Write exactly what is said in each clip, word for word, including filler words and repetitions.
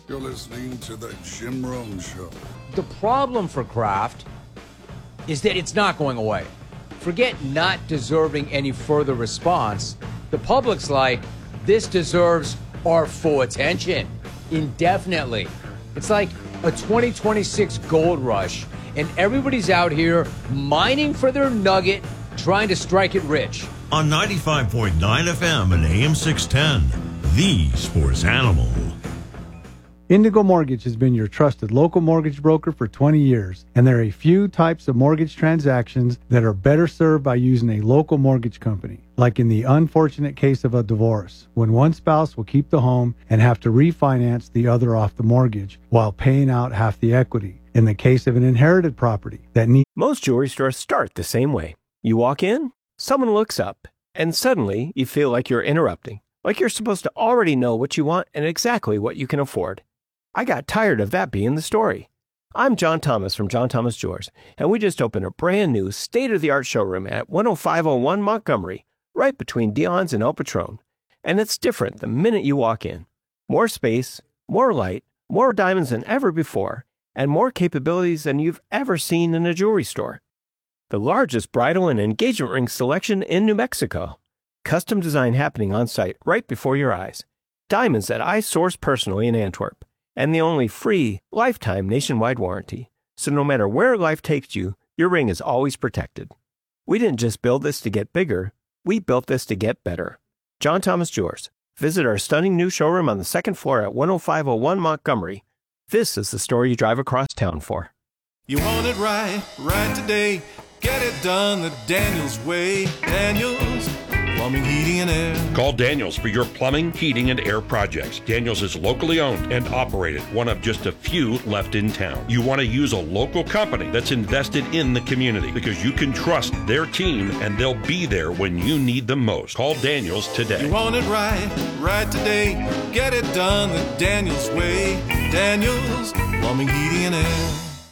You're listening to The Jim Rome Show. The problem for Kraft is that it's not going away. Forget not deserving any further response. The public's like, this deserves our full attention indefinitely. It's like a twenty twenty-six gold rush, and everybody's out here mining for their nugget, trying to strike it rich. On ninety-five point nine F M and A M six ten, the Sports Animal. Indigo Mortgage has been your trusted local mortgage broker for twenty years, and there are a few types of mortgage transactions that are better served by using a local mortgage company. Like in the unfortunate case of a divorce, when one spouse will keep the home and have to refinance the other off the mortgage while paying out half the equity. In the case of an inherited property that needs... Most jewelry stores start the same way. You walk in, someone looks up, and suddenly you feel like you're interrupting, like you're supposed to already know what you want and exactly what you can afford. I got tired of that being the story. I'm John Thomas from John Thomas Jewelers, and we just opened a brand new state-of-the-art showroom at one oh five oh one Montgomery, right between Dion's and El Patron. And it's different the minute you walk in. More space, more light, more diamonds than ever before, and more capabilities than you've ever seen in a jewelry store. The largest bridal and engagement ring selection in New Mexico. Custom design happening on site right before your eyes. Diamonds that I source personally in Antwerp. And the only free, lifetime nationwide warranty. So no matter where life takes you, your ring is always protected. We didn't just build this to get bigger, we built this to get better. John Thomas Jewelers. Visit our stunning new showroom on the second floor at one oh five oh one Montgomery. This is the store you drive across town for. You want it right, right today. Get it done the Daniels way. Daniels Plumbing, Heating, and Air. Call Daniels for your plumbing, heating, and air projects. Daniels is locally owned and operated, one of just a few left in town. You want to use a local company that's invested in the community because you can trust their team and they'll be there when you need them most. Call Daniels today. You want it right, right today. Get it done the Daniels way. Daniels Plumbing, Heating, and Air.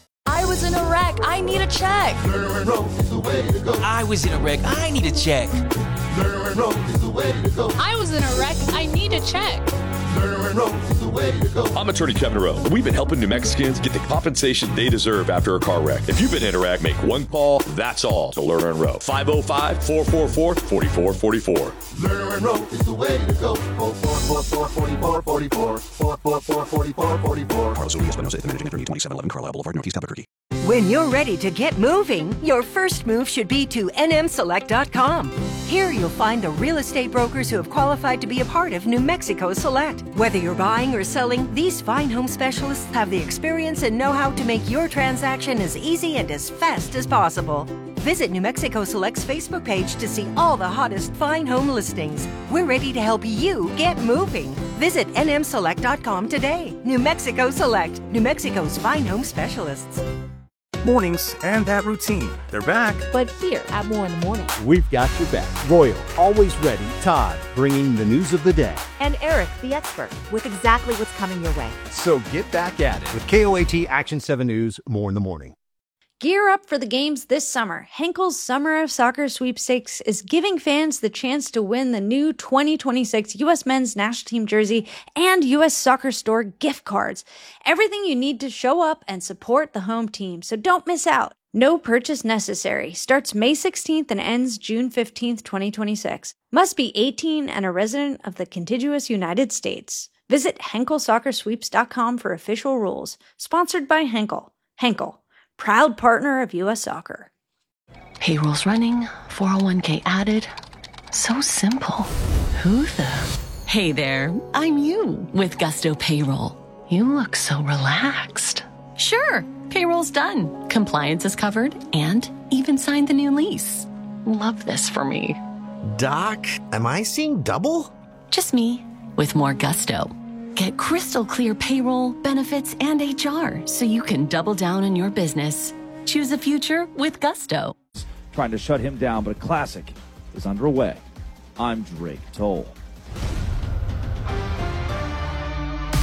I was in a wreck. I need a check. Lerner and Rowe is the way to go. I was in a wreck. I need a check. Lerner and Rowe is the way to go. I was in a wreck. I need a check. Lerner and Rowe is the way to go. I'm attorney Kevin Rowe. We've been helping New Mexicans get the compensation they deserve after a car wreck. If you've been in a wreck, make one call. That's all to Lerner and Rowe. five oh five, four four four, four four four four. Lerner and Rowe is the way to go. four four four, four four four four. four four four, four four four four. Carlos Urias, Buenos Aires, managing attorney, twenty-seven eleven Carlisle Boulevard, Northeast Albuquerque. When you're ready to get moving, your first move should be to N M select dot com. Here you'll find the real estate brokers who have qualified to be a part of New Mexico Select. Whether you're buying or selling, these fine home specialists have the experience and know-how to make your transaction as easy and as fast as possible. Visit New Mexico Select's Facebook page to see all the hottest fine home listings. We're ready to help you get moving. Visit N M select dot com today. New Mexico Select, New Mexico's fine home specialists. Mornings and that routine. They're back. But here at More in the Morning, we've got your back. Royal, always ready. Todd, bringing the news of the day. And Eric, the expert, with exactly what's coming your way. So get back at it with K O A T Action seven News, More in the Morning. Gear up for the games this summer. Henkel's Summer of Soccer Sweepstakes is giving fans the chance to win the new twenty twenty-six U S Men's National Team jersey and U S Soccer Store gift cards. Everything you need to show up and support the home team, so don't miss out. No purchase necessary. Starts May sixteenth and ends June fifteenth, twenty twenty-six. Must be eighteen and a resident of the contiguous United States. Visit Henkel Soccer Sweeps dot com for official rules. Sponsored by Henkel. Henkel, proud partner of U S Soccer. Payroll's running, four oh one k added. So simple. Who the? Hey there, I'm you with Gusto Payroll. You look so relaxed. Sure, payroll's done. Compliance is covered and even signed the new lease. Love this for me. Doc, am I seeing double? Just me with more gusto. Get crystal clear payroll, benefits, and H R so you can double down on your business. Choose a future with Gusto. Trying to shut him down, but a classic is underway. I'm Drake Toll.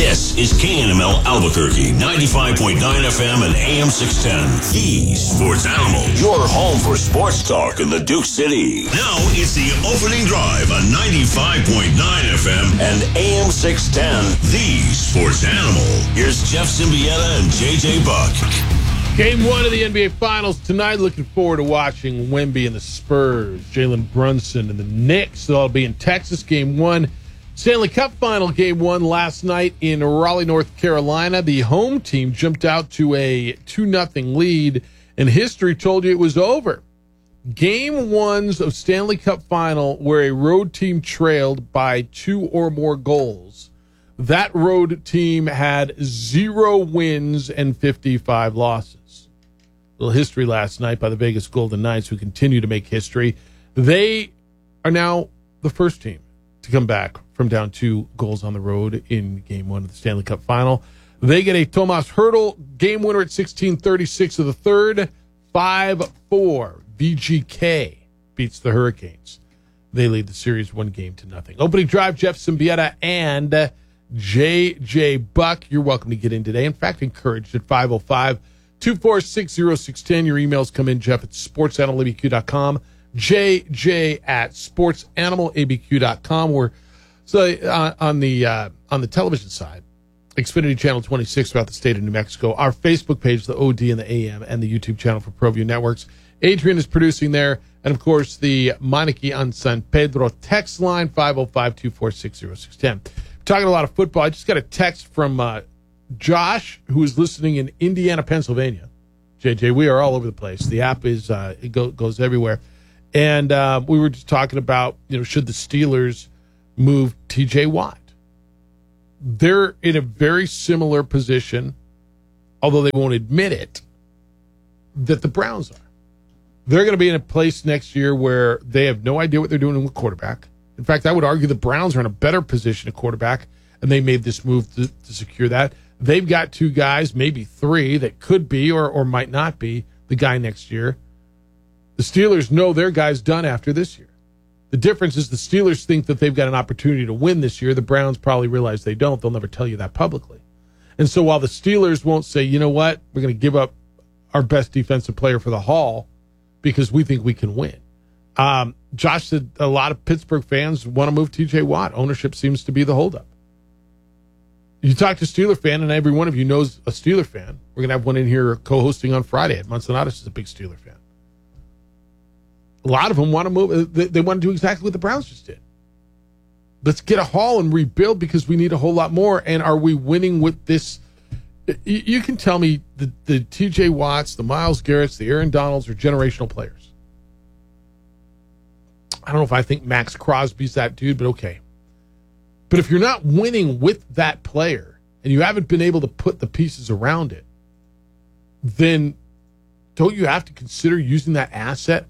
This is K N M L Albuquerque, ninety-five point nine F M and A M six ten. The Sports Animal. Your home for sports talk in the Duke City. Now it's the opening drive on ninety-five point nine F M and A M six ten. The Sports Animal. Here's Jeff Symbieta and J J Buck. Game one of the N B A Finals tonight. Looking forward to watching Wemby and the Spurs, Jalen Brunson and the Knicks. They'll all be in Texas. Game one. Stanley Cup Final Game one last night in Raleigh, North Carolina. The home team jumped out to a two nothing lead, and history told you it was over. Game ones of Stanley Cup Final where a road team trailed by two or more goals. That road team had zero wins and fifty-five losses. A little history last night by the Vegas Golden Knights, who continue to make history. They are now the first team to come back from down two goals on the road in game one of the Stanley Cup Final. They get a Tomas Hertl game winner at sixteen thirty-six of the third. five four. V G K beats the Hurricanes. They lead the series one game to nothing. Opening drive, Jeff Symbieta and uh, J J Buck. You're welcome to get in today. In fact, encouraged at five oh five, two four six, oh six one oh. Your emails come in, Jeff at sports animal a b q dot com. J J at sports animal a b q dot com. We're so uh, on the uh, on the television side, Xfinity Channel twenty-six throughout the state of New Mexico. Our Facebook page, the O D and the A M, and the YouTube channel for ProView Networks. Adrian is producing there, and of course the Manaki on San Pedro text line five oh five, two four six, oh six one oh. Talking a lot of football. I just got a text from uh, Josh, who is listening in Indiana, Pennsylvania. J J, we are all over the place. The app is uh, it go, goes everywhere. And uh, we were just talking about, you know, should the Steelers move T J Watt? They're in a very similar position, although they won't admit it, that the Browns are. They're going to be in a place next year where they have no idea what they're doing with quarterback. In fact, I would argue the Browns are in a better position at quarterback, and they made this move to, to secure that. They've got two guys, maybe three, that could be or, or might not be the guy next year. The Steelers know their guy's done after this year. The difference is the Steelers think that they've got an opportunity to win this year. The Browns probably realize they don't. They'll never tell you that publicly. And so while the Steelers won't say, you know what, we're going to give up our best defensive player for the haul because we think we can win. Um, Josh said a lot of Pittsburgh fans want to move T J Watt. Ownership seems to be the holdup. You talk to a Steeler fan, and every one of you knows a Steeler fan. We're going to have one in here co-hosting on Friday. Ed Manzanares is a big Steeler fan. A lot of them want to move. They, they want to do exactly what the Browns just did. Let's get a haul and rebuild because we need a whole lot more. And are we winning with this? You, you can tell me the, the T J Watts, the Myles Garretts, the Aaron Donalds are generational players. I don't know if I think Max Crosby's that dude, but okay. But if you're not winning with that player and you haven't been able to put the pieces around it, then don't you have to consider using that asset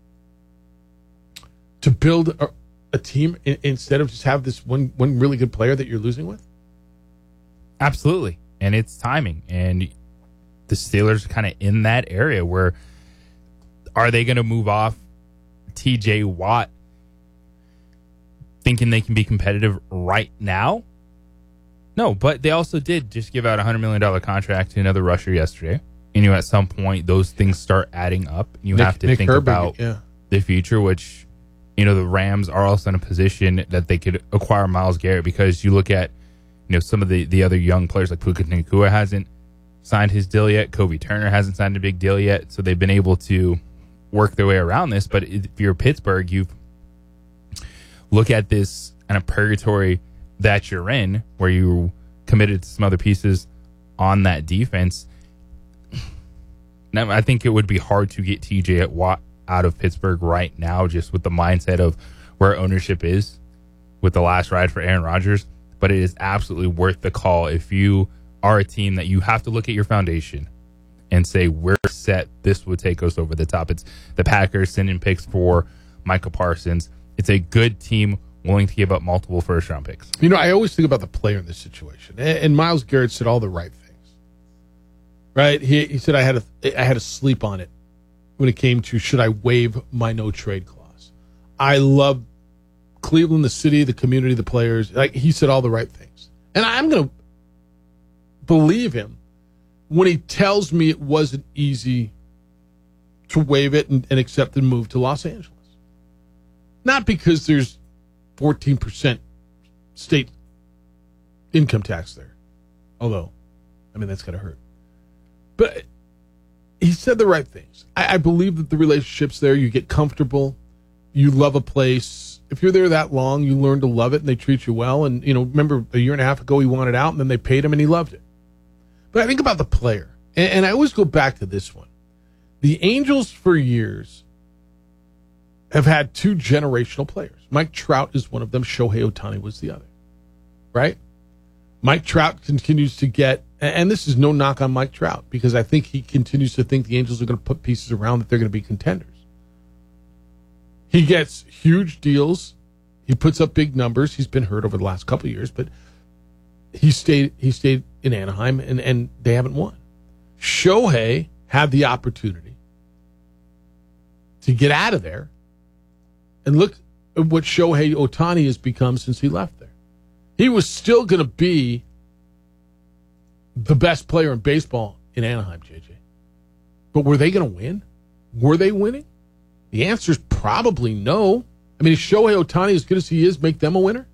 to build a, a team in, instead of just have this one one really good player that you're losing with? Absolutely. And it's timing. And the Steelers are kind of in that area where are they going to move off T J Watt thinking they can be competitive right now? No, but they also did just give out a one hundred million dollars contract to another rusher yesterday. And you know, at some point, those things start adding up. You Nick, have to Nick think Herbig, about yeah. the future, which, you know, the Rams are also in a position that they could acquire Myles Garrett because you look at, you know, some of the, the other young players like Puka Nacua hasn't signed his deal yet. Kobe Turner hasn't signed a big deal yet. So they've been able to work their way around this. But if you're Pittsburgh, you look at this kind of purgatory that you're in where you committed to some other pieces on that defense. Now, I think it would be hard to get T J Watt out of Pittsburgh right now, just with the mindset of where ownership is with the last ride for Aaron Rodgers. But it is absolutely worth the call if you are a team that you have to look at your foundation and say, we're set. This would take us over the top. It's the Packers sending picks for Micah Parsons. It's a good team willing to give up multiple first-round picks. You know, I always think about the player in this situation. And Myles Garrett said all the right things. Right? He he said, I had a, I had to sleep on it when it came to should I waive my no-trade clause. I love Cleveland, the city, the community, the players. Like he said all the right things. And I'm going to believe him when he tells me it wasn't easy to waive it and, and accept the move to Los Angeles. Not because there's fourteen percent state income tax there. Although, I mean, that's got to hurt. But he said the right things. I, I believe that the relationship's there. You get comfortable. You love a place. If you're there that long, you learn to love it, and they treat you well. And, you know, remember a year and a half ago, he wanted out, and then they paid him, and he loved it. But I think about the player, and, and I always go back to this one. The Angels, for years, have had two generational players. Mike Trout is one of them. Shohei Ohtani was the other, right? Mike Trout continues to get, and this is no knock on Mike Trout, because I think he continues to think the Angels are going to put pieces around that they're going to be contenders. He gets huge deals. He puts up big numbers. He's been hurt over the last couple of years, but he stayed he stayed in Anaheim, and, and they haven't won. Shohei had the opportunity to get out of there, and look at what Shohei Ohtani has become since he left there. He was still going to be the best player in baseball in Anaheim, J J. But were they going to win? Were they winning? The answer is probably no. I mean, is Shohei Ohtani, as good as he is, make them a winner?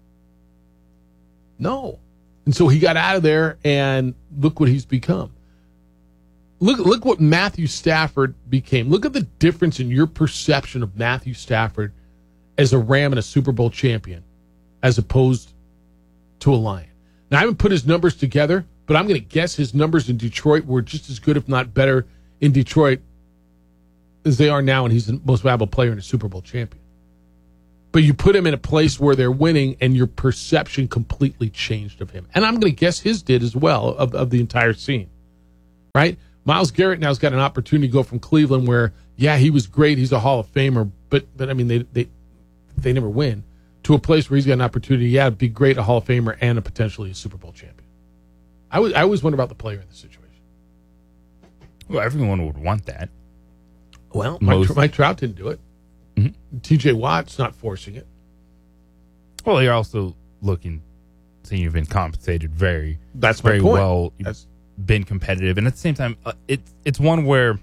No. And so he got out of there, and look what he's become. Look, look what Matthew Stafford became. Look at the difference in your perception of Matthew Stafford as a Ram and a Super Bowl champion as opposed to a Lion. Now, I haven't put his numbers together, but I'm going to guess his numbers in Detroit were just as good, if not better, in Detroit as they are now, and he's the most valuable player and a Super Bowl champion. But you put him in a place where they're winning, and your perception completely changed of him. And I'm going to guess his did as well, of, of the entire scene, right? Myles Garrett now's got an opportunity to go from Cleveland where, yeah, he was great. He's a Hall of Famer, but, but I mean, they, they they never win, to a place where he's got an opportunity, yeah, to be great, a Hall of Famer, and a potentially a Super Bowl champion. I, was, I always wonder about the player in this situation. Well, everyone would want that. Well, Mike, Mike Trout didn't do it. Mm-hmm. T J Watt's not forcing it. Well, you're also looking, seeing you've been compensated very, That's very my point. well. You've That's, been competitive, and at the same time, uh, it's it's one where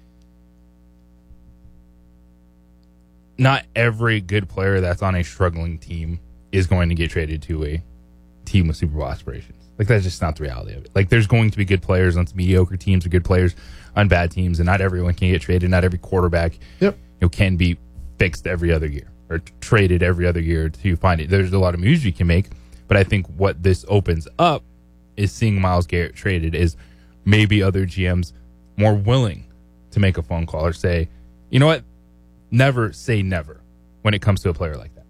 not every good player that's on a struggling team is going to get traded to a team with Super Bowl aspirations. Like, that's just not the reality of it. Like, there's going to be good players on some mediocre teams or good players on bad teams, and not everyone can get traded. Not every quarterback yep. you know, can be fixed every other year or t- traded every other year to find it. There's a lot of moves you can make, but I think what this opens up is seeing Myles Garrett traded is maybe other G Ms more willing to make a phone call or say, you know what, never say never when it comes to a player like that.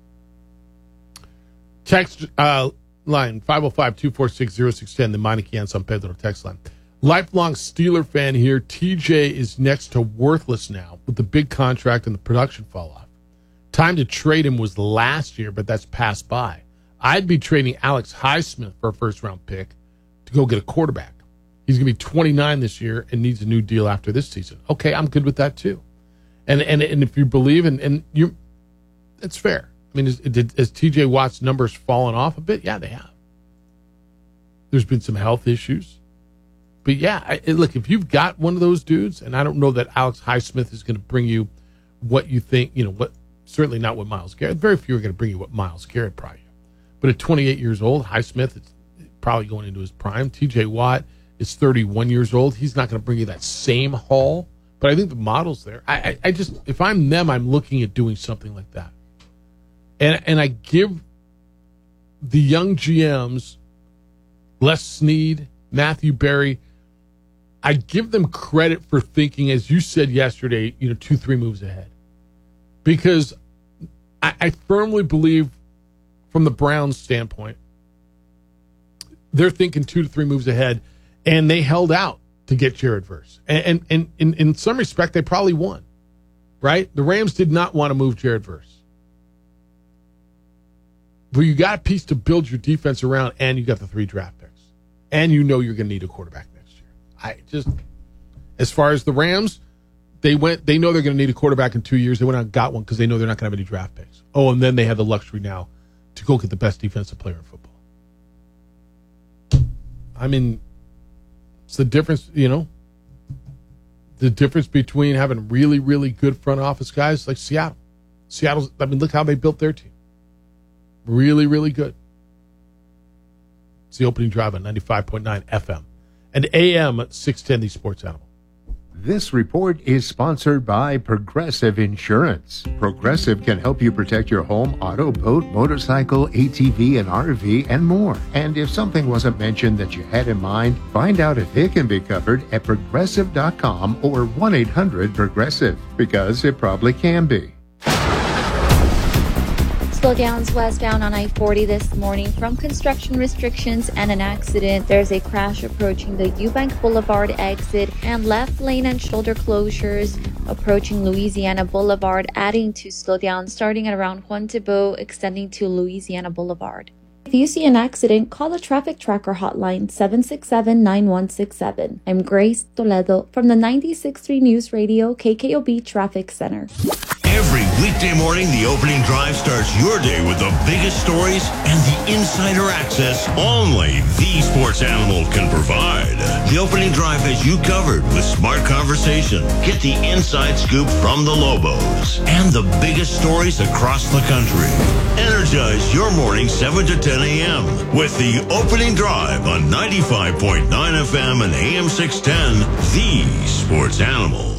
Text uh, line five oh five, two four six, oh six one oh, the Meineke and San Pedro text line. Lifelong Steeler fan here. T J is next to worthless now with the big contract and the production fall off. Time to trade him was last year, but that's passed by. I'd be trading Alex Highsmith for a first-round pick to go get a quarterback. He's going to be twenty-nine this year and needs a new deal after this season. Okay, I'm good with that too. And and and if you believe in, and you, it's fair. I mean, is, did, has T J Watt's numbers fallen off a bit? Yeah, they have. There's been some health issues. But yeah, I, look, if you've got one of those dudes, and I don't know that Alex Highsmith is going to bring you what you think, you know, what certainly not what Myles Garrett. Very few are going to bring you what Myles Garrett brought you. But at twenty-eight years old, Highsmith is probably going into his prime. T J Watt is thirty-one years old. He's not going to bring you that same haul. But I think the model's there. I, I, I just, if I'm them, I'm looking at doing something like that. And and I give the young G Ms, Les Snead, Matthew Berry, I give them credit for thinking, as you said yesterday, you know, two, three moves ahead. Because I, I firmly believe, from the Browns' standpoint, they're thinking two to three moves ahead, and they held out to get Jared Verse. And, and, and in, in some respect, they probably won, right? The Rams did not want to move Jared Verse. But you got a piece to build your defense around, and you got the three draft picks. And you know you're going to need a quarterback next year. I just, as far as the Rams, they went. They know they're going to need a quarterback in two years. They went out and got one because they know they're not going to have any draft picks. Oh, and then they have the luxury now to go get the best defensive player in football. I mean, it's the difference, you know, the difference between having really, really good front office guys like Seattle. Seattle's, I mean, look how they built their team. Really, really good. It's the opening drive on ninety-five point nine F M and A M six ten, the Sports Animal. This report is sponsored by Progressive Insurance. Progressive can help you protect your home, auto, boat, motorcycle, A T V, and R V, and more. And if something wasn't mentioned that you had in mind, find out if it can be covered at progressive dot com or one eight hundred progressive, because it probably can be. Slowdowns westbound on I forty this morning from construction restrictions and an accident. There's a crash approaching the Eubank Boulevard exit and left lane and shoulder closures approaching Louisiana Boulevard, adding to slowdown starting at around Juan Thibault, extending to Louisiana Boulevard. If you see an accident, call the Traffic Tracker hotline seven six seven, nine one six seven. I'm Grace Toledo from the ninety-six point three News Radio K K O B Traffic Center. Every weekday morning, the opening drive starts your day with the biggest stories and the insider access only the Sports Animal can provide. The opening drive has you covered with smart conversation. Get the inside scoop from the Lobos and the biggest stories across the country. Energize your morning seven to ten a.m. with the opening drive on ninety-five point nine F M and A M six ten, the Sports Animal.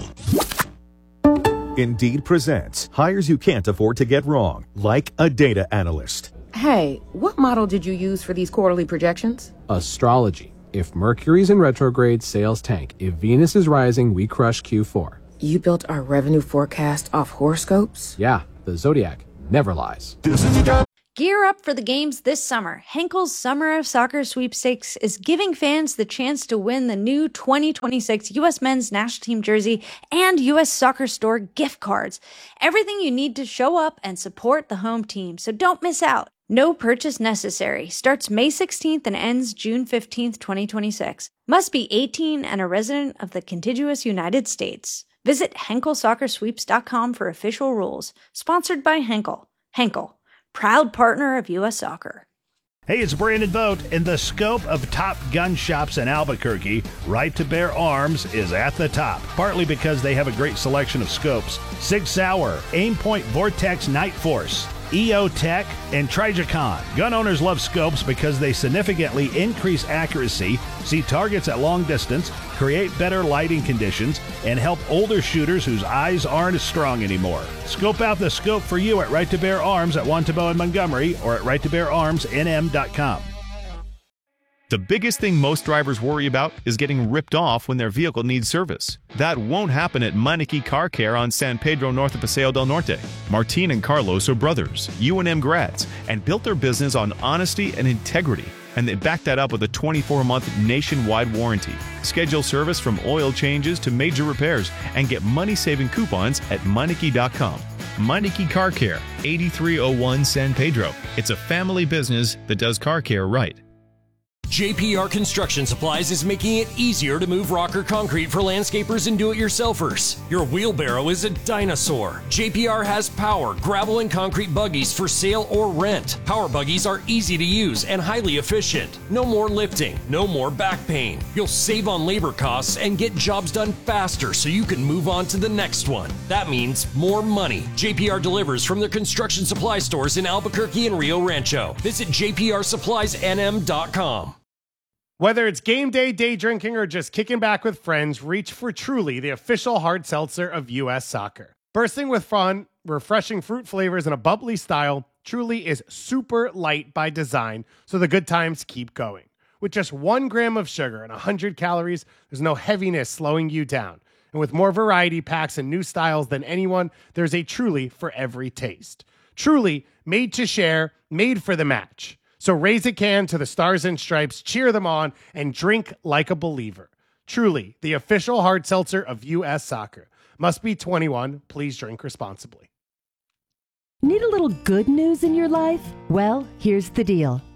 Indeed presents hires you can't afford to get wrong, like a data analyst. Hey, what model did you use for these quarterly projections? Astrology. If Mercury's in retrograde, sales tank. If Venus is rising, we crush Q four. You built our revenue forecast off horoscopes? Yeah, the Zodiac never lies. Gear up for the games this summer. Henkel's Summer of Soccer Sweepstakes is giving fans the chance to win the new twenty twenty-six U S Men's National Team jersey and U S Soccer Store gift cards. Everything you need to show up and support the home team, so don't miss out. No purchase necessary. Starts May sixteenth and ends June fifteenth, twenty twenty-six. Must be eighteen and a resident of the contiguous United States. Visit Henkel Soccer Sweeps dot com for official rules. Sponsored by Henkel. Henkel, proud partner of U S Soccer. Hey, it's Brandon Vogt. In the scope of top gun shops in Albuquerque, Right to Bear Arms is at the top, partly because they have a great selection of scopes. Sig Sauer, Aimpoint Vortex Night Force, E O Tech, and Trijicon. Gun owners love scopes because they significantly increase accuracy, see targets at long distance, create better lighting conditions, and help older shooters whose eyes aren't as strong anymore. Scope out the scope for you at Right to Bear Arms at Juan Thibault and Montgomery or at right to bear arms n m dot com. The biggest thing most drivers worry about is getting ripped off when their vehicle needs service. That won't happen at Meineke Car Care on San Pedro north of Paseo del Norte. Martin and Carlos are brothers, U N M grads, and built their business on honesty and integrity. And they back that up with a twenty-four month nationwide warranty. Schedule service from oil changes to major repairs and get money-saving coupons at Meineke dot com. Meineke Car Care, eighty-three oh one San Pedro. It's a family business that does car care right. J P R Construction Supplies is making it easier to move rock or concrete for landscapers and do-it-yourselfers. Your wheelbarrow is a dinosaur. J P R has power, gravel, and concrete buggies for sale or rent. Power buggies are easy to use and highly efficient. No more lifting, no more back pain. You'll save on labor costs and get jobs done faster so you can move on to the next one. That means more money. J P R delivers from their construction supply stores in Albuquerque and Rio Rancho. Visit j p r supplies n m dot com. Whether it's game day, day drinking, or just kicking back with friends, reach for Truly, the official hard seltzer of U S Soccer. Bursting with fun, refreshing fruit flavors, and a bubbly style, Truly is super light by design, so the good times keep going. With just one gram of sugar and one hundred calories, there's no heaviness slowing you down. And with more variety packs and new styles than anyone, there's a Truly for every taste. Truly, made to share, made for the match. So raise a can to the Stars and Stripes, cheer them on, and drink like a believer. Truly, the official hard seltzer of U S Soccer. Must be twenty-one. Please drink responsibly. Need a little good news in your life? Well, here's the deal.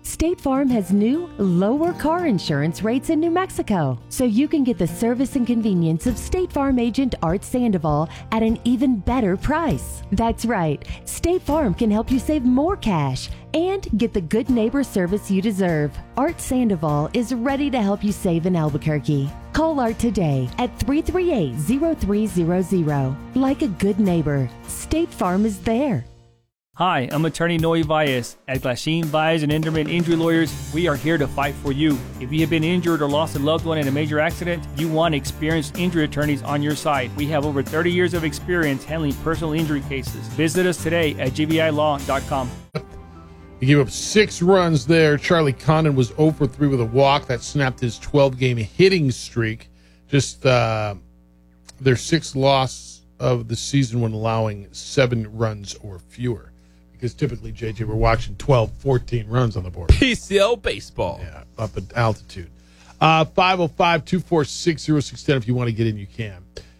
State Farm has new, lower car insurance rates in New Mexico, so you can get the service and convenience of State Farm agent Art Sandoval at an even better price. That's right, State Farm can help you save more cash and get the good neighbor service you deserve. Art Sandoval is ready to help you save in Albuquerque. Call Art today at three three eight, zero three zero zero. Like a good neighbor, State Farm is there. Hi, I'm attorney Noe Valles. At Glasheen, Valles and Enderman Injury Lawyers, we are here to fight for you. If you have been injured or lost a loved one in a major accident, you want experienced injury attorneys on your side. We have over thirty years of experience handling personal injury cases. Visit us today at g v i law dot com. He gave up six runs there. Charlie Condon was zero for three with a walk. That snapped his twelve-game hitting streak. Just uh, their sixth loss of the season when allowing seven runs or fewer. Because typically, J J, we're watching twelve, fourteen runs on the board. P C L baseball. Yeah, up at altitude. Uh, five oh five, two four six, oh six one oh if you want to get in, you can.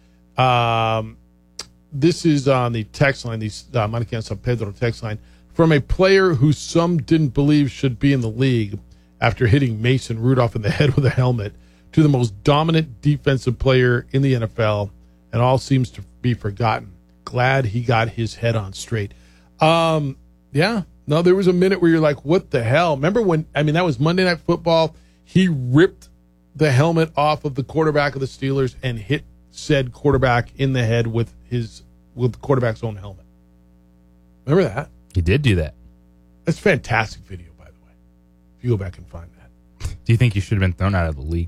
Um, this is on the text line, the uh, Monica San Pedro text line, from a player who some didn't believe should be in the league after hitting Mason Rudolph in the head with a helmet to the most dominant defensive player in the N F L, and all seems to be forgotten. Glad he got his head on straight. Um, yeah, no, there was a minute where you're like, what the hell? Remember when, I mean, that was Monday Night Football. He ripped the helmet off of the quarterback of the Steelers and hit said quarterback in the head with his, with the quarterback's own helmet. Remember that? He did do that. That's fantastic video, by the way. If you go back and find that. Do you think he should have been thrown out of the league?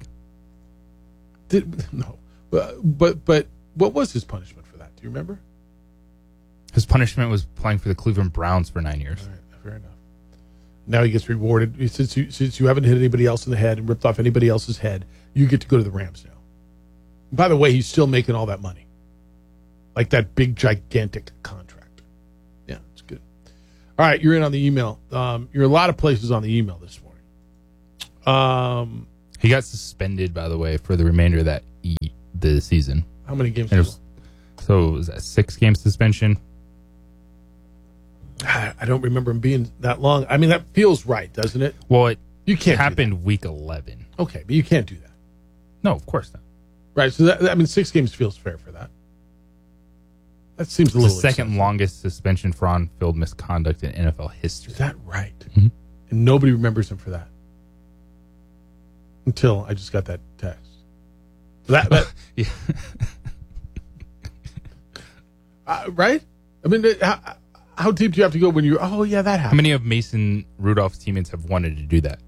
Did, no, but, but, but what was his punishment for that? Do you remember? His punishment was playing for the Cleveland Browns for nine years. All right, fair enough. Now he gets rewarded. Since you, since you haven't hit anybody else in the head and ripped off anybody else's head, you get to go to the Rams now. And by the way, he's still making all that money. Like that big, gigantic contract. Yeah, it's good. All right, you're in on the email. Um, you're a lot of places on the email this morning. Um, he got suspended, by the way, for the remainder of that e- the season. How many games? Was, so was that six-game suspension? I don't remember him being that long. I mean, that feels right, doesn't it? Well, it you can't happened week eleven. Okay, but you can't do that. No, of course not. Right, so that, I mean, six games feels fair for that. That seems a it's little the second excessive. longest suspension for on-field misconduct in N F L history. Is that right? Mm-hmm. And nobody remembers him for that. Until I just got that text. That, that yeah. uh, right? I mean, how, how deep do you have to go when you? Oh, yeah, that happened. How many of Mason Rudolph's teammates have wanted to do that?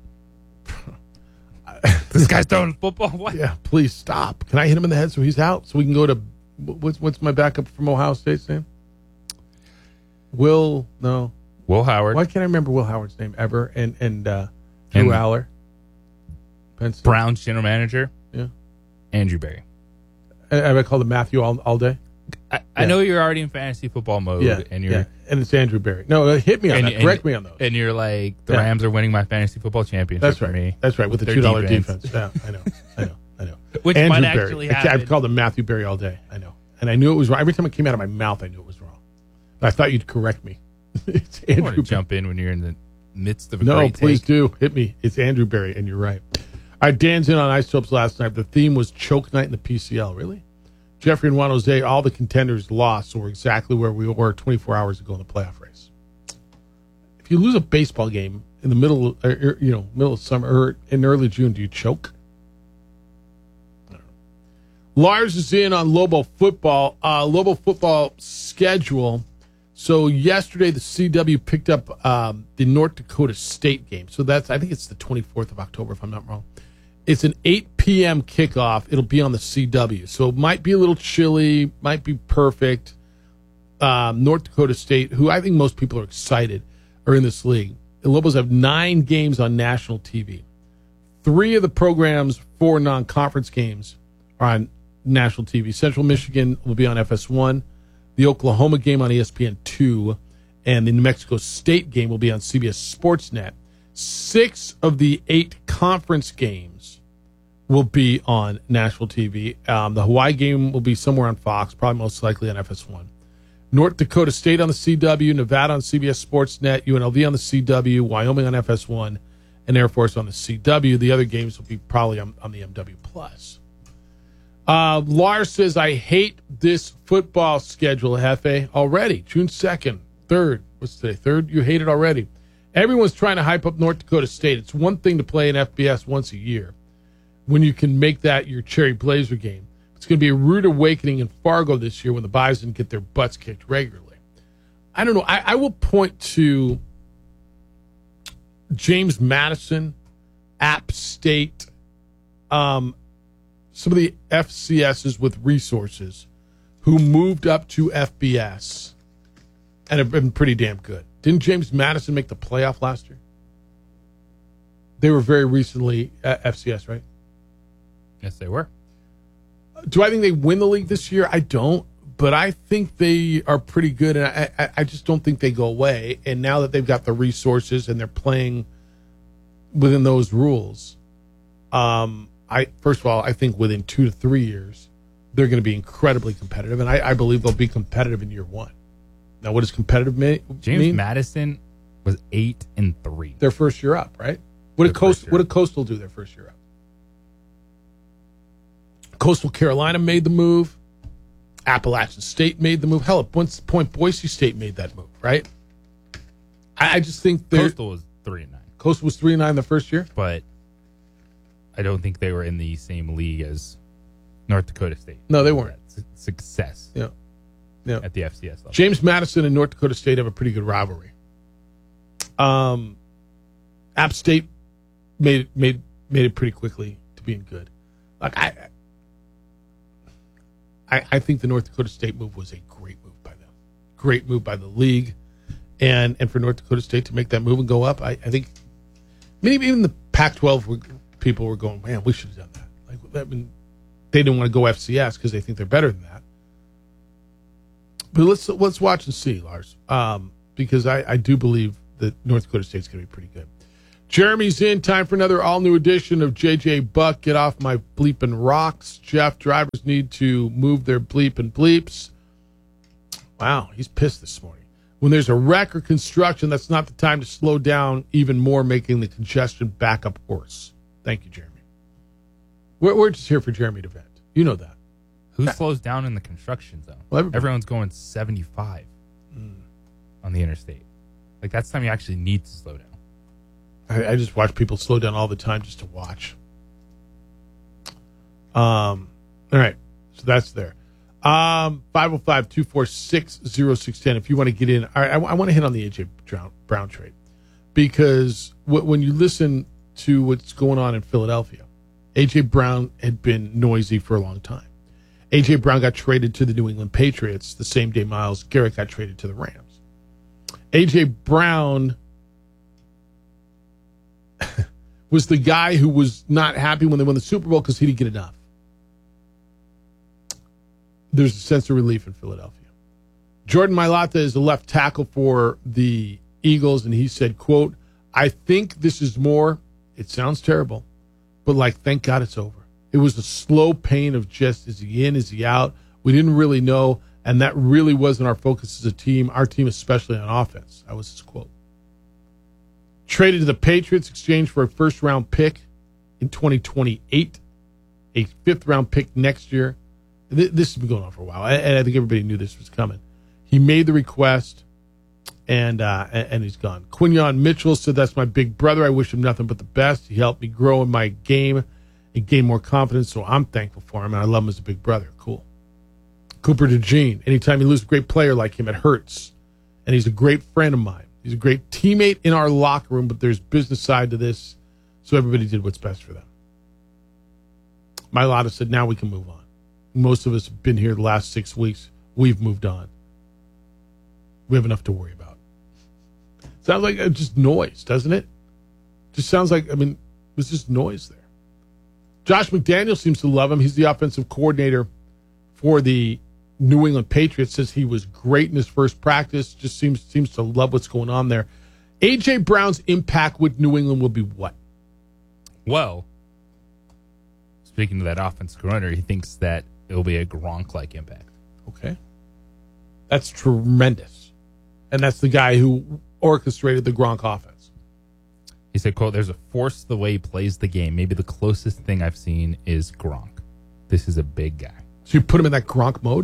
This guy's throwing football. What? Yeah, please stop. Can I hit him in the head so he's out? So we can go to what's what's my backup from Ohio State's name? Will no. Will Howard. Why can't I remember Will Howard's name ever? And and uh, Drew Aller. Brown's general manager. Yeah. Andrew Berry. Have I called him Matthew all, all day? I, yeah. I know you're already in fantasy football mode. Yeah, and you're yeah. and it's Andrew Berry. No, hit me on and, that. And, Correct me on those. And you're like, the yeah. Rams are winning my fantasy football championship. That's right. For me. That's right. With the Their two dollar defense. defense. Yeah, I know. I know. I know. Which Andrew might Berry. actually I, happen. I've called him Matthew Berry all day. I know, and I knew it was wrong. Every time it came out of my mouth, I knew it was wrong. But I thought you'd correct me. It's Andrew. I want to jump in when you're in the midst of a no, great please take. do hit me. It's Andrew Berry, and you're right. All right, Dan's in on Isotopes last night. The theme was choke night in the P C L. Really? Jeffrey and Juan Jose, all the contenders lost, so we're exactly where we were twenty-four hours ago in the playoff race. If you lose a baseball game in the middle, or, you know, middle of summer or in early June, do you choke? I don't know. Lars is in on Lobo football. Uh, Lobo football schedule. So yesterday, the C W picked up um, the North Dakota State game. So that's, I think it's the twenty-fourth of October, if I'm not wrong. It's an eight p.m. kickoff. It'll be on the C W. So it might be a little chilly, might be perfect. Um, North Dakota State, who I think most people are excited, are in this league. The Lobos have nine games on national T V. Three of the program's four non-conference games are on national T V. Central Michigan will be on F S one. The Oklahoma game on E S P N two, and the New Mexico State game will be on C B S Sportsnet. Six of the eight conference games will be on national T V. Um, the Hawaii game will be somewhere on Fox, probably most likely on F S one. North Dakota State on the C W, Nevada on C B S Sportsnet, U N L V on the C W, Wyoming on F S one, and Air Force on the C W. The other games will be probably on, on the M W Plus. Uh, Lars says, I hate this football schedule, Hefe, already. June second, third. What's today? Third? You hate it already. Everyone's trying to hype up North Dakota State. It's one thing to play an F B S once a year when you can make that your Cherry Blazer game. It's going to be a rude awakening in Fargo this year when the Bison get their butts kicked regularly. I don't know. I, I will point to James Madison, App State, um, some of the F C S's with resources who moved up to F B S and have been pretty damn good. Didn't James Madison make the playoff last year? They were very recently at F C S, right? Yes, they were. Do I think they win the league this year? I don't, but I think they are pretty good, and I, I, I just don't think they go away. And now that they've got the resources and they're playing within those rules, um, I first of all, I think within two to three years, they're going to be incredibly competitive, and I, I believe they'll be competitive in year one. Now, what does competitive mean? James Madison was eight and three. Their first year up, right? What did Coastal? What did Coastal do their first year up? Coastal Carolina made the move. Appalachian State made the move. Hell, at one point, Boise State made that move, right? I, I just think Coastal was three and nine. Coastal was three and nine the first year, but I don't think they were in the same league as North Dakota State. No, they weren't. Success. Yeah. Yeah. At the F C S level. James Madison and North Dakota State have a pretty good rivalry. Um, App State made made made it pretty quickly to being good. Like I, I, I think the North Dakota State move was a great move by them. Great move by the league, and and for North Dakota State to make that move and go up, I, I think. I mean, even the Pac twelve were, people were going, man, we should have done that. Like, I mean, they didn't want to go F C S because they think they're better than that. But let's let's watch and see, Lars, um, because I, I do believe that North Dakota State's going to be pretty good. Jeremy's in. Time for another all-new edition of J J Buck. Get off my bleeping rocks. Jeff, drivers need to move their bleeping bleeps. Wow, he's pissed this morning. When there's a wreck or construction, that's not the time to slow down even more, making the congestion back up worse. Thank you, Jeremy. We're, we're just here for Jeremy to vent. You know that. Who slows down in the construction zone? Well, everyone's going seventy-five mm. on the interstate. Like, that's the time you actually need to slow down. I, I just watch people slow down all the time just to watch. Um. All right. So that's there. Um. five oh five, two four six, oh six one oh if you want to get in. All right. I, I want to hit on the A J. Brown trade because w- when you listen to what's going on in Philadelphia, A J. Brown had been noisy for a long time. A J. Brown got traded to the New England Patriots the same day Myles Garrett got traded to the Rams. A J. Brown was the guy who was not happy when they won the Super Bowl because he didn't get enough. There's a sense of relief in Philadelphia. Jordan Mailata is the left tackle for the Eagles, and he said, quote, I think this is more, it sounds terrible, but like, thank God it's over. It was a slow pain of just, is he in, is he out? We didn't really know, and that really wasn't our focus as a team, our team especially on offense. That was his quote. Traded to the Patriots, exchanged for a first-round pick in twenty twenty-eight, a fifth-round pick next year. This has been going on for a while, and I think everybody knew this was coming. He made the request, and uh, and he's gone. Quinyon Mitchell said, that's my big brother. I wish him nothing but the best. He helped me grow in my game and gain more confidence, so I'm thankful for him, and I love him as a big brother. Cool. Cooper DeJean, anytime you lose a great player like him, it hurts, and he's a great friend of mine. He's a great teammate in our locker room, but there's business side to this, so everybody did what's best for them. Mailata said, now we can move on. Most of us have been here the last six weeks. We've moved on. We have enough to worry about. Sounds like just noise, doesn't it? Just sounds like, I mean, there's just noise there. Josh McDaniel seems to love him. He's the offensive coordinator for the New England Patriots. Says he was great in his first practice. Just seems seems to love what's going on there. A J. Brown's impact with New England will be what? Well, speaking to that offensive coordinator, he thinks that it'll be a Gronk-like impact. Okay. That's tremendous. And that's the guy who orchestrated the Gronk offense. He said, quote, there's a force the way he plays the game. Maybe the closest thing I've seen is Gronk. This is a big guy. So you put him in that Gronk mode?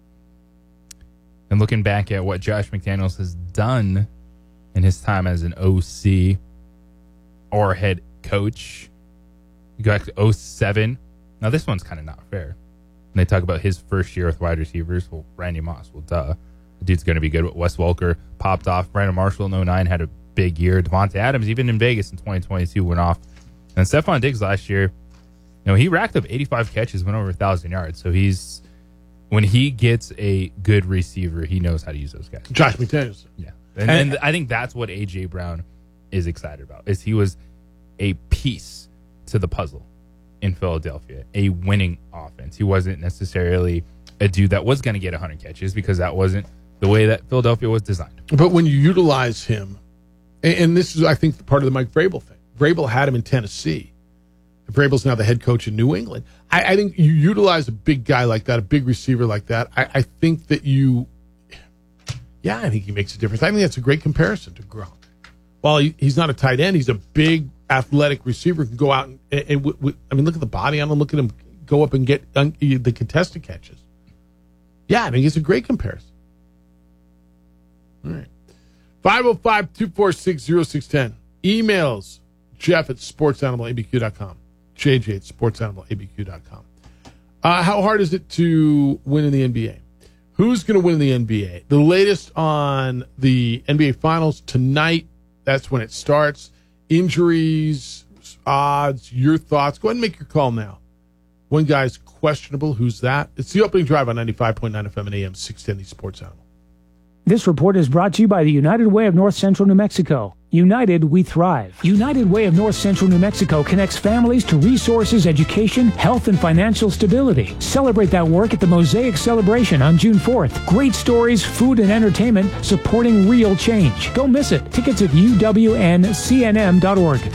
And looking back at what Josh McDaniels has done in his time as an O C or head coach, you go back to oh seven. Now, this one's kind of not fair. And they talk about his first year with wide receivers. Well, Randy Moss, well, duh. The dude's going to be good. Wes Welker popped off. Brandon Marshall in oh nine had a big year. Devontae Adams, even in Vegas in twenty twenty-two, went off. And Stephon Diggs last year, you know, he racked up eighty-five catches, went over one thousand yards. So he's, when he gets a good receiver, he knows how to use those guys. Josh McDaniels. Yeah. And, and, and I think that's what A J. Brown is excited about, is he was a piece to the puzzle in Philadelphia, a winning offense. He wasn't necessarily a dude that was going to get one hundred catches because that wasn't the way that Philadelphia was designed. But when you utilize him, and, and this is, I think, part of the Mike Vrabel thing. Vrabel had him in Tennessee. Vrabel's now the head coach in New England. I, I think you utilize a big guy like that, a big receiver like that. I, I think that you, yeah, I think he makes a difference. I think that's a great comparison to Gronk. While he, he's not a tight end, he's a big, athletic receiver who can go out and, and, and w- w- I mean, look at the body on him. Look at him go up and get un- the contested catches. Yeah, I think it's a great comparison. All right. five oh five, two four six, oh six one oh. Emails, Jeff at sports animal a b q dot com. J J at sports animal a b q dot com. Uh, how hard is it to win in the N B A? Who's going to win in the N B A? The latest on the N B A Finals tonight. That's when it starts. Injuries, odds, your thoughts. Go ahead and make your call now. One guy's questionable. Who's that? It's the opening drive on ninety-five point nine F M and A M six ten, the Sports Animal. This report is brought to you by the United Way of North Central New Mexico. United, we thrive. United Way of North Central New Mexico connects families to resources, education, health, and financial stability. Celebrate that work at the Mosaic Celebration on June fourth. Great stories, food, and entertainment supporting real change. Don't miss it. Tickets at u w n c n m dot org.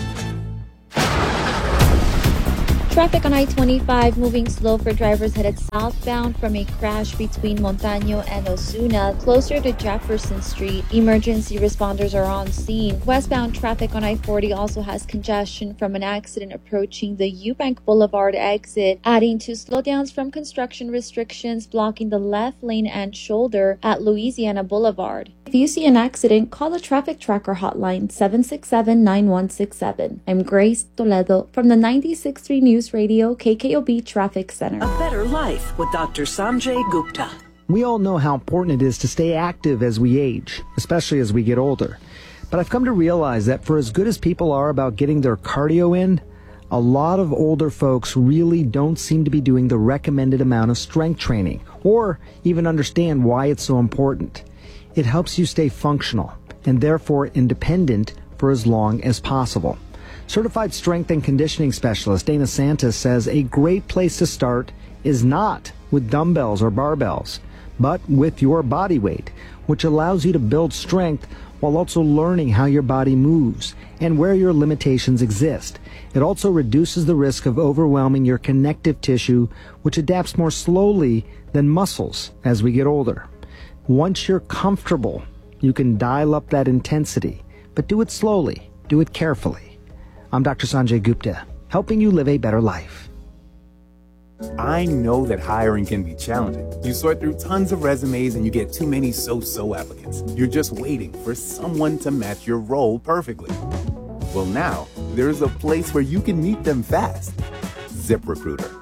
Traffic on I twenty-five moving slow for drivers headed southbound from a crash between Montaño and Osuna, closer to Jefferson Street. Emergency responders are on scene. Westbound traffic on I forty also has congestion from an accident approaching the Eubank Boulevard exit, adding to slowdowns from construction restrictions blocking the left lane and shoulder at Louisiana Boulevard. If you see an accident, call the Traffic Tracker hotline seven six seven, nine one six seven. I'm Grace Toledo from the ninety-six point three News Radio K K O B Traffic Center. A better life with Doctor Sanjay Gupta. We all know how important it is to stay active as we age, especially as we get older. But I've come to realize that for as good as people are about getting their cardio in, a lot of older folks really don't seem to be doing the recommended amount of strength training, or even understand why it's so important. It helps you stay functional and therefore independent for as long as possible. Certified strength and conditioning specialist Dana Santos says a great place to start is not with dumbbells or barbells, but with your body weight, which allows you to build strength while also learning how your body moves and where your limitations exist. It also reduces the risk of overwhelming your connective tissue, which adapts more slowly than muscles as we get older. Once you're comfortable, you can dial up that intensity, but do it slowly, do it carefully. I'm Doctor Sanjay Gupta, helping you live a better life. I know that hiring can be challenging. You sort through tons of resumes and you get too many so-so applicants. You're just waiting for someone to match your role perfectly. Well, now, there's a place where you can meet them fast. ZipRecruiter.